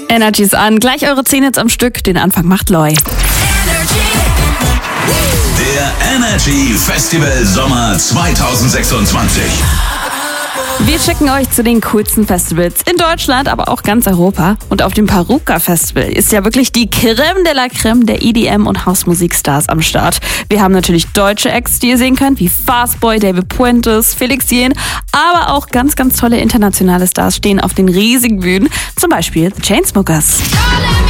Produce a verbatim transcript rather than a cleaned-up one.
Energy ist an. Gleich eure zehn Hits am Stück. Den Anfang macht Loy. Der Energy Festival Sommer zwanzig sechsundzwanzig. Wir schicken euch zu den coolsten Festivals in Deutschland, aber auch ganz Europa. Und auf dem Paruka Festival ist ja wirklich die Creme de la Creme der E D M- und Hausmusikstars am Start. Wir haben natürlich deutsche Acts, die ihr sehen könnt, wie Fastboy, David Puentes, Felix Jähn, aber auch ganz, ganz tolle internationale Stars stehen auf den riesigen Bühnen, zum Beispiel The Chainsmokers.